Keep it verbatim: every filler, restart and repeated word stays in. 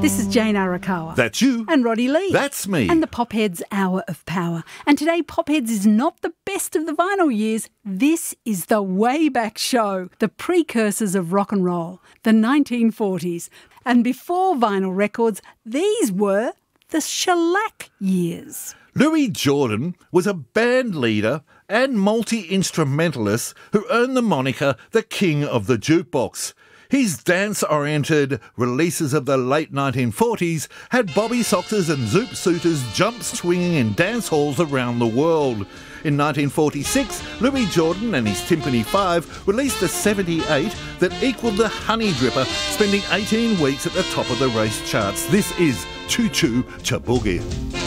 This is Jane Arakawa. That's you. And Roddy Lee. That's me. And the Popheads Hour of Power. And today, Popheads is not the best of the vinyl years. This is the way back show, the precursors of rock and roll, the nineteen forties. And before vinyl records, these were the shellac years. Louis Jordan was a band leader and multi-instrumentalist who earned the moniker the King of the Jukebox. His dance-oriented releases of the late nineteen forties had bobby sockers and zoot suiters jump swinging in dance halls around the world. In nineteen forty-six, Louis Jordan and his Timpani Five released a seventy-eight that equalled the Honey Dripper, spending eighteen weeks at the top of the race charts. This is Choo Choo Cha Boogie.